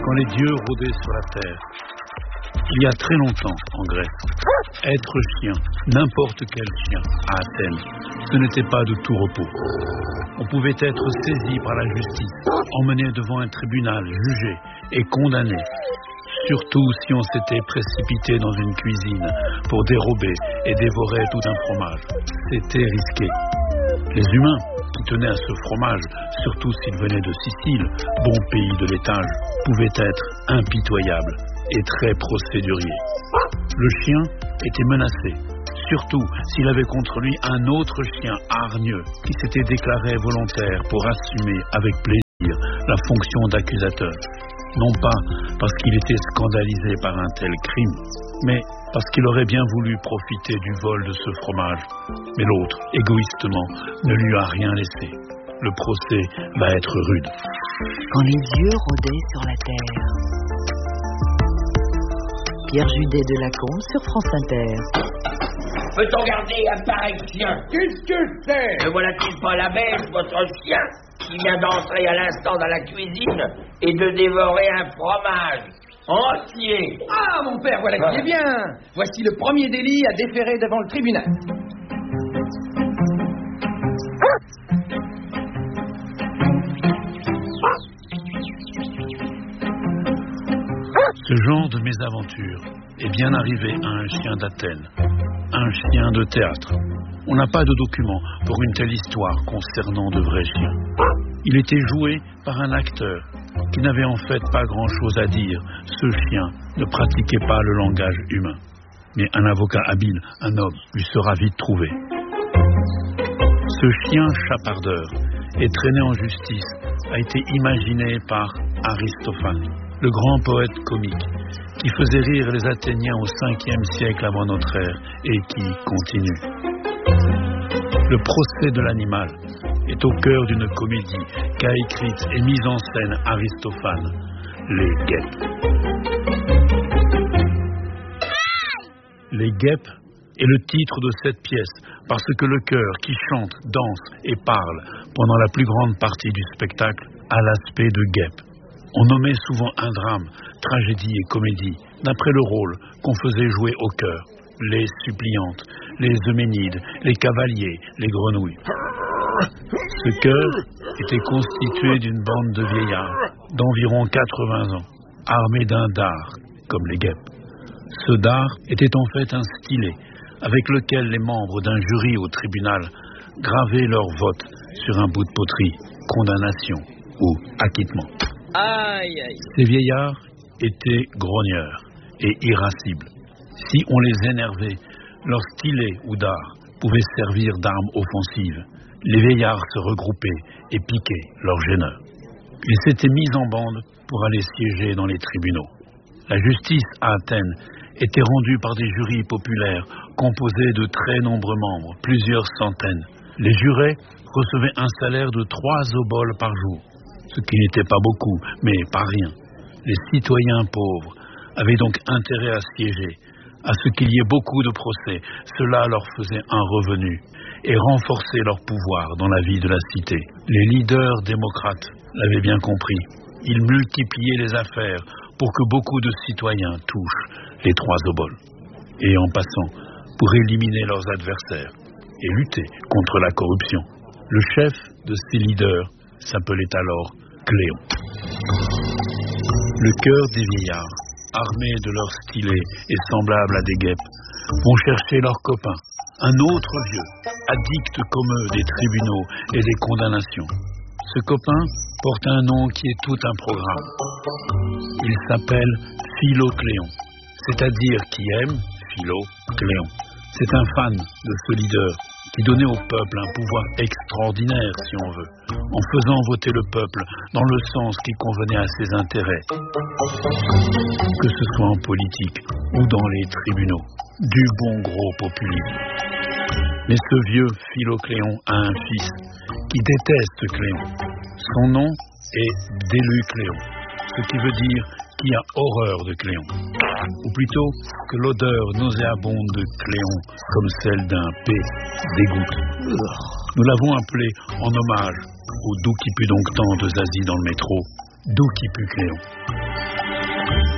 quand les dieux rôdaient sur la terre. Il y a très longtemps, en Grèce, être chien, n'importe quel chien, à Athènes, ce n'était pas de tout repos. On pouvait être saisi par la justice, emmené devant un tribunal, jugé et condamné. Surtout si on s'était précipité dans une cuisine pour dérober et dévorer tout un fromage. C'était risqué. Les humains qui tenaient à ce fromage, surtout s'il venait de Sicile, bon pays de laitage, pouvaient être impitoyables et très procéduriers. Le chien était menacé, surtout s'il avait contre lui un autre chien hargneux qui s'était déclaré volontaire pour assumer avec plaisir la fonction d'accusateur. Non pas parce qu'il était scandalisé par un tel crime, mais parce qu'il aurait bien voulu profiter du vol de ce fromage. Mais l'autre, égoïstement, ne lui a rien laissé. Le procès va être rude. Quand les dieux rôdaient sur la terre. Pierre Judet de Lacombe sur France Inter. Peut-on garder un pareil chien? Qu'est-ce que c'est? Ne voilà-t-il pas la bête, votre chien, qui vient d'entrer à l'instant dans la cuisine et de dévorer un fromage entier? Ah, mon père, voilà qui est bien. Voici le premier délit à déférer devant le tribunal. Ce genre de mésaventure est bien arrivé à un chien d'Athènes, un chien de théâtre. On n'a pas de documents pour une telle histoire concernant de vrais chiens. Il était joué par un acteur qui n'avait en fait pas grand-chose à dire. Ce chien ne pratiquait pas le langage humain. Mais un avocat habile, un homme, lui sera vite trouvé. Ce chien chapardeur et traîné en justice a été imaginé par Aristophane, le grand poète comique, qui faisait rire les Athéniens au 5e siècle avant notre ère et qui continue. Le procès de l'animal est au cœur d'une comédie qu'a écrite et mise en scène Aristophane, Les Guêpes. Les Guêpes est le titre de cette pièce parce que le chœur qui chante, danse et parle pendant la plus grande partie du spectacle a l'aspect de guêpe. On nommait souvent un drame, tragédie et comédie, d'après le rôle qu'on faisait jouer au chœur. Les suppliantes, les euménides, les cavaliers, les grenouilles. Ce chœur était constitué d'une bande de vieillards d'environ 80 ans, armés d'un dard, comme les guêpes. Ce dard était en fait un stylet avec lequel les membres d'un jury au tribunal gravaient leur vote sur un bout de poterie, condamnation ou acquittement. Aïe, aïe. Ces vieillards étaient grogneurs et irascibles. Si on les énervait, leur stylet ou dard pouvait servir d'arme offensive. Les vieillards se regroupaient et piquaient leurs gêneurs. Ils s'étaient mis en bande pour aller siéger dans les tribunaux. La justice à Athènes était rendue par des jurys populaires composés de très nombreux membres, plusieurs centaines. Les jurés recevaient un salaire de 3 oboles par jour, ce qui n'était pas beaucoup, mais pas rien. Les citoyens pauvres avaient donc intérêt à siéger, à ce qu'il y ait beaucoup de procès. Cela leur faisait un revenu et renforçait leur pouvoir dans la vie de la cité. Les leaders démocrates l'avaient bien compris. Ils multipliaient les affaires pour que beaucoup de citoyens touchent les 3 oboles. Et en passant, pour éliminer leurs adversaires et lutter contre la corruption. Le chef de ces leaders s'appelait alors Cléon. Le cœur des vieillards, armés de leurs stylets et semblables à des guêpes, vont chercher leurs copains, un autre vieux, addict comme eux des tribunaux et des condamnations. Ce copain porte un nom qui est tout un programme. Il s'appelle Philocléon, c'est-à-dire qui aime Philocléon. C'est un fan de ce leader qui donnait au peuple un pouvoir extraordinaire, si on veut, en faisant voter le peuple dans le sens qui convenait à ses intérêts, que ce soit en politique ou dans les tribunaux. Du bon gros populisme. Mais ce vieux Philocléon a un fils qui déteste Cléon. Son nom est Délucléon, ce qui veut dire qui a horreur de Cléon, ou plutôt que l'odeur nauséabonde de Cléon, comme celle d'un P, dégoûte. Nous l'avons appelé en hommage au doux qui pue donc tant de Zazie dans le métro, doux qui pue Cléon.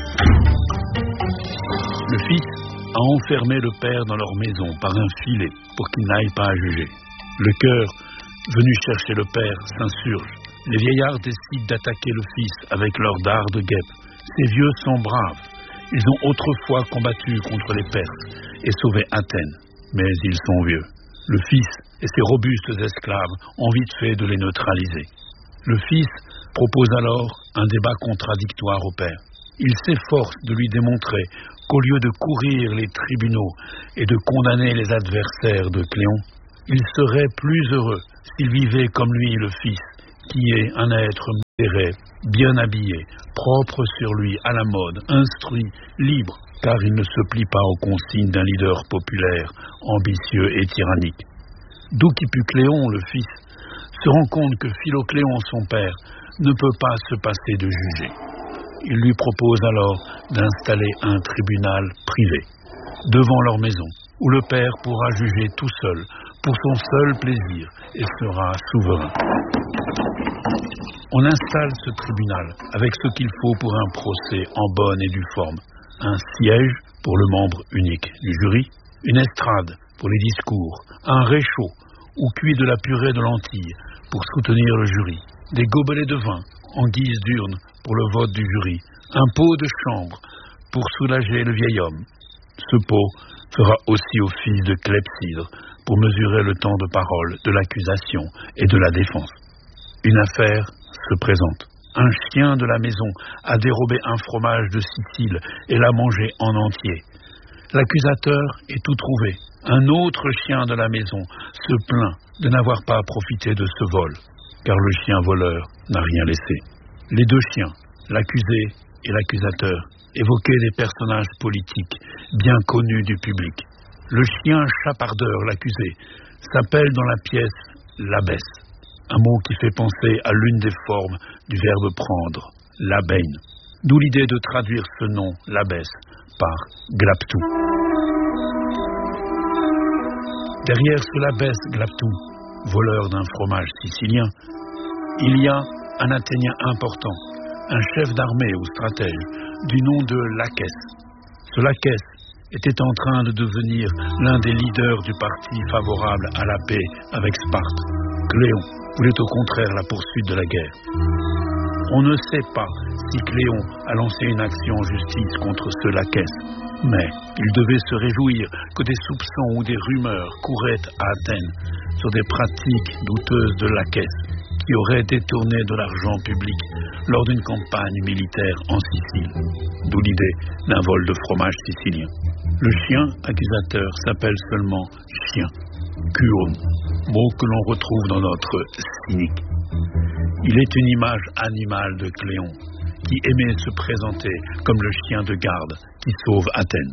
Le fils a enfermé le père dans leur maison par un filet pour qu'il n'aille pas à juger. Le cœur, venu chercher le père, s'insurge. Les vieillards décident d'attaquer le fils avec leurs dards de guêpe. Ces vieux sont braves. Ils ont autrefois combattu contre les Perses et sauvé Athènes, mais ils sont vieux. Le fils et ses robustes esclaves ont vite fait de les neutraliser. Le fils propose alors un débat contradictoire au père. Il s'efforce de lui démontrer qu'au lieu de courir les tribunaux et de condamner les adversaires de Cléon, il serait plus heureux s'il vivait comme lui le fils, qui est un être modéré, bien habillé, propre sur lui, à la mode, instruit, libre, car il ne se plie pas aux consignes d'un leader populaire, ambitieux et tyrannique. D'où qu'Hippocléon, Cléon, le fils, se rend compte que Philocléon, son père, ne peut pas se passer de juger. Il lui propose alors d'installer un tribunal privé, devant leur maison, où le père pourra juger tout seul, pour son seul plaisir, et sera souverain. On installe ce tribunal avec ce qu'il faut pour un procès en bonne et due forme. Un siège pour le membre unique du jury, une estrade pour les discours, un réchaud où cuit de la purée de lentilles pour soutenir le jury, des gobelets de vin en guise d'urne pour le vote du jury, un pot de chambre pour soulager le vieil homme. Ce pot fera aussi office de clepsydre pour mesurer le temps de parole de l'accusation et de la défense. Une affaire se présente. Un chien de la maison a dérobé un fromage de Sicile et l'a mangé en entier. L'accusateur est tout trouvé. Un autre chien de la maison se plaint de n'avoir pas profité de ce vol, car le chien voleur n'a rien laissé. Les deux chiens, l'accusé et l'accusateur, évoquaient des personnages politiques bien connus du public. Le chien chapardeur, l'accusé, s'appelle dans la pièce l'abbesse, un mot qui fait penser à l'une des formes du verbe prendre, l'abeine. D'où l'idée de traduire ce nom, l'abbesse, par Glaptou. Derrière ce l'abbesse Glaptou, voleur d'un fromage sicilien, il y a un Athénien important, un chef d'armée ou stratège, du nom de Lachès. Ce Lachès était en train de devenir l'un des leaders du parti favorable à la paix avec Sparte. Cléon voulait au contraire la poursuite de la guerre. On ne sait pas si Cléon a lancé une action en justice contre ce Lachès, mais il devait se réjouir que des soupçons ou des rumeurs couraient à Athènes sur des pratiques douteuses de Lachès qui aurait détourné de l'argent public lors d'une campagne militaire en Sicile. D'où l'idée d'un vol de fromage sicilien. Le chien accusateur s'appelle seulement chien, Kuon, mot que l'on retrouve dans notre cynique. Il est une image animale de Cléon, qui aimait se présenter comme le chien de garde qui sauve Athènes.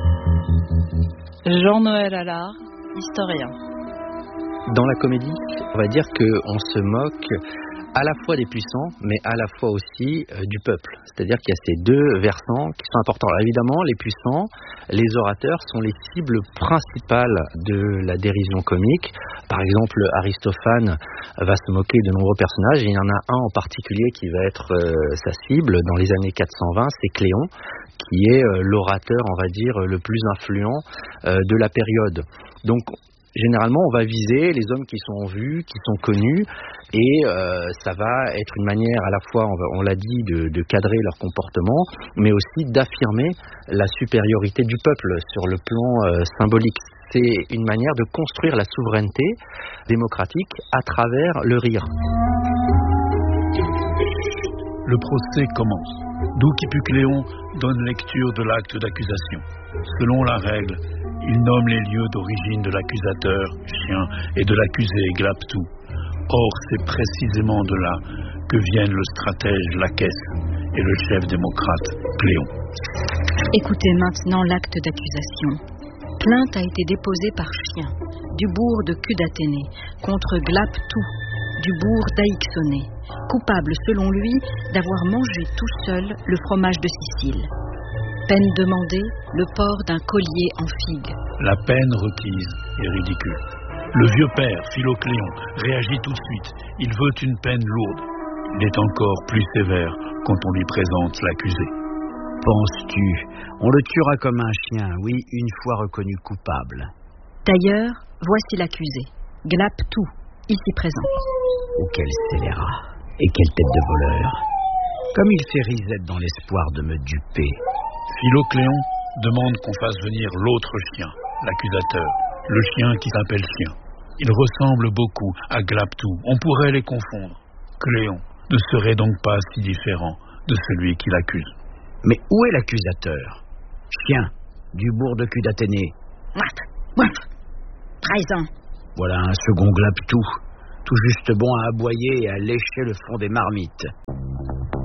Jean-Noël Allard, historien. Dans la comédie, on va dire qu'on se moque à la fois des puissants, mais à la fois aussi du peuple. C'est-à-dire qu'il y a ces deux versants qui sont importants. Alors évidemment, les puissants, les orateurs sont les cibles principales de la dérision comique. Par exemple, Aristophane va se moquer de nombreux personnages, et il y en a un en particulier qui va être sa cible dans les années 420, c'est Cléon, qui est l'orateur, on va dire, le plus influent de la période. Donc, généralement, on va viser les hommes qui sont vus, qui sont connus, et ça va être une manière à la fois, on l'a dit, de cadrer leur comportement, mais aussi d'affirmer la supériorité du peuple sur le plan symbolique. C'est une manière de construire la souveraineté démocratique à travers le rire. Le procès commence. D'où qu'Hippocléon donne lecture de l'acte d'accusation. Selon la règle, il nomme les lieux d'origine de l'accusateur, chien, et de l'accusé, Glaptou. Or, c'est précisément de là que viennent le stratège Lachès et le chef démocrate, Cléon. Écoutez maintenant l'acte d'accusation. Plainte a été déposée par chien, du bourg de Cudathénée, contre Glaptou, du bourg d'Aïxonée, coupable selon lui d'avoir mangé tout seul le fromage de Sicile. Peine demandée, le port d'un collier en figue. La peine requise est ridicule. Le vieux père, Philocléon, réagit tout de suite. Il veut une peine lourde. Il est encore plus sévère quand on lui présente l'accusé. penses-tu? On le tuera comme un chien, oui, une fois reconnu coupable. D'ailleurs, voici l'accusé, Glaptou, ici présent. Oh, quel scélérat, et quelle tête de voleur. Comme il fait risette dans l'espoir de me duper. Philocléon demande qu'on fasse venir l'autre chien, l'accusateur, le chien qui s'appelle Chien. Il ressemble beaucoup à Glaptou, on pourrait les confondre. Cléon ne serait donc pas si différent de celui qui l'accuse. Mais où est l'accusateur? Chien, du bourg de Cudathénée. Trahison. Voilà un second Glaptou, tout juste bon à aboyer et à lécher le fond des marmites.